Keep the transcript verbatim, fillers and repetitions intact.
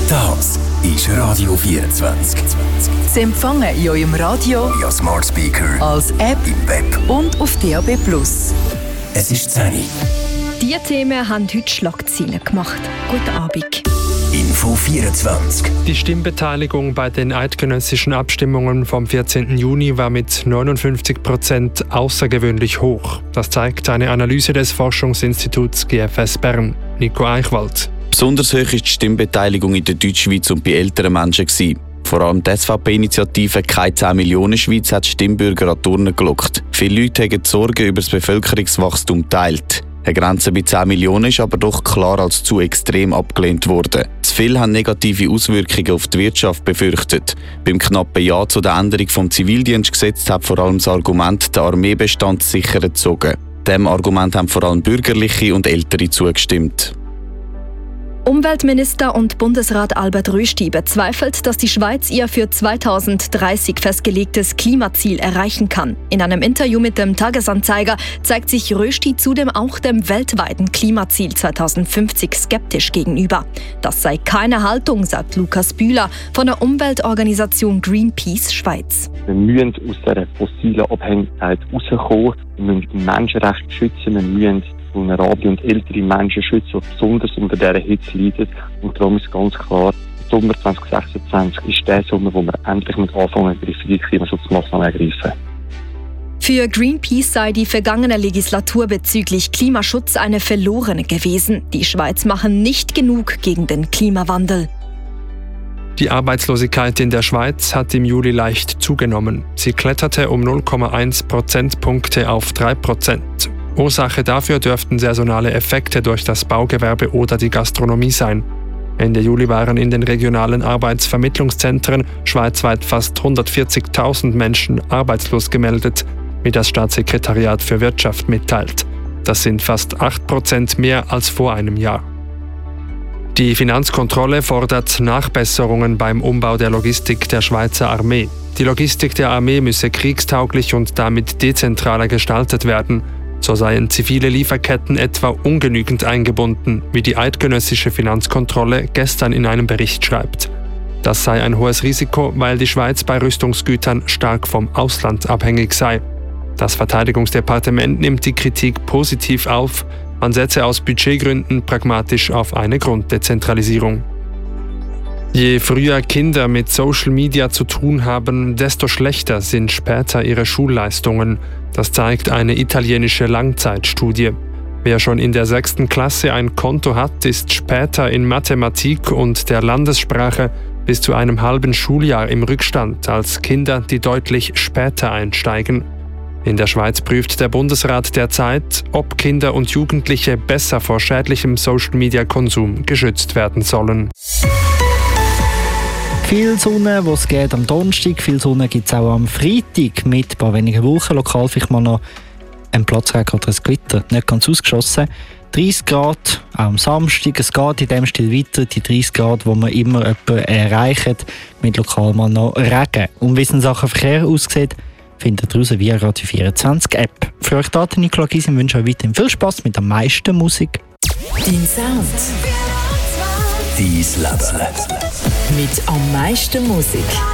Das ist Radio vierundzwanzig. Sie empfangen in eurem Radio, via Smart Speaker, als App im Web und auf D A B plus. Es ist zehn Uhr. Diese Themen haben heute Schlagzeilen gemacht. Guten Abend. Info vierundzwanzig. Die Stimmbeteiligung bei den eidgenössischen Abstimmungen vom vierzehnten Juni war mit neunundfünfzig Prozent außergewöhnlich hoch. Das zeigt eine Analyse des Forschungsinstituts G F S Bern. Nico Eichwald. Besonders hoch war die Stimmbeteiligung in der Deutschschweiz und bei älteren Menschen. Vor allem die S V P-Initiative «Keine zehn Millionen Schweiz» hat Stimmbürger an die Urne gelockt. Viele Leute haben die Sorgen über das Bevölkerungswachstum geteilt. Eine Grenze bei zehn Millionen ist aber doch klar als zu extrem abgelehnt worden. Zu viele haben negative Auswirkungen auf die Wirtschaft befürchtet. Beim knappen Ja zu der Änderung des Zivildienstgesetzes hat vor allem das Argument der Armeebestand sicher gezogen. Dem Argument haben vor allem Bürgerliche und Ältere zugestimmt. Umweltminister und Bundesrat Albert Rösti bezweifelt, dass die Schweiz ihr für zweitausenddreißig festgelegtes Klimaziel erreichen kann. In einem Interview mit dem Tagesanzeiger zeigt sich Rösti zudem auch dem weltweiten Klimaziel zweitausendfünfzig skeptisch gegenüber. Das sei keine Haltung, sagt Lukas Bühler von der Umweltorganisation Greenpeace Schweiz. Wir müssen aus dieser fossilen Abhängigkeit rauskommen. Wir müssen die Menschenrechte schützen. Wir müssen vulnerable und ältere Menschen schützen, die besonders unter dieser Hitze leiden. Und darum ist ganz klar, der Sommer zwanzig sechsundzwanzig ist der Sommer, wo wir endlich mit anfangen, griffige Klimaschutzmaßnahmen ergreifen. Für Greenpeace sei die vergangene Legislatur bezüglich Klimaschutz eine verlorene gewesen. Die Schweiz mache nicht genug gegen den Klimawandel. Die Arbeitslosigkeit in der Schweiz hat im Juli leicht zugenommen. Sie kletterte um null Komma eins Prozentpunkte auf drei Prozent. Ursache dafür dürften saisonale Effekte durch das Baugewerbe oder die Gastronomie sein. Ende Juli waren in den regionalen Arbeitsvermittlungszentren schweizweit fast hundertvierzigtausend Menschen arbeitslos gemeldet, wie das Staatssekretariat für Wirtschaft mitteilt. Das sind fast acht Prozent mehr als vor einem Jahr. Die Finanzkontrolle fordert Nachbesserungen beim Umbau der Logistik der Schweizer Armee. Die Logistik der Armee müsse kriegstauglich und damit dezentraler gestaltet werden. So seien zivile Lieferketten etwa ungenügend eingebunden, wie die eidgenössische Finanzkontrolle gestern in einem Bericht schreibt. Das sei ein hohes Risiko, weil die Schweiz bei Rüstungsgütern stark vom Ausland abhängig sei. Das Verteidigungsdepartement nimmt die Kritik positiv auf. Man setze aus Budgetgründen pragmatisch auf eine Grunddezentralisierung. Je früher Kinder mit Social Media zu tun haben, desto schlechter sind später ihre Schulleistungen. Das zeigt eine italienische Langzeitstudie. Wer schon in der sechsten Klasse ein Konto hat, ist später in Mathematik und der Landessprache bis zu einem halben Schuljahr im Rückstand als Kinder, die deutlich später einsteigen. In der Schweiz prüft der Bundesrat derzeit, ob Kinder und Jugendliche besser vor schädlichem Social-Media-Konsum geschützt werden sollen. Viel Sonne, die es geht am Donnerstag, viel Sonne gibt es auch am Freitag mit ein paar wenigen Wolken. Lokal vielleicht mal noch ein Platzregen oder ein Gewitter, nicht ganz ausgeschlossen. dreißig Grad auch am Samstag, es geht in dem Stil weiter, die dreißig Grad, die man immer etwa erreichen, mit lokal mal noch Regen. Und wie es in Sachen Verkehr aussieht, findet ihr raus via Radio vierundzwanzig App. Für euch da, Nicola Gysi, wünsche euch weiterhin viel Spass mit der meisten Musik. Dein Sound. Dein Leben. Mit am meisten Musik.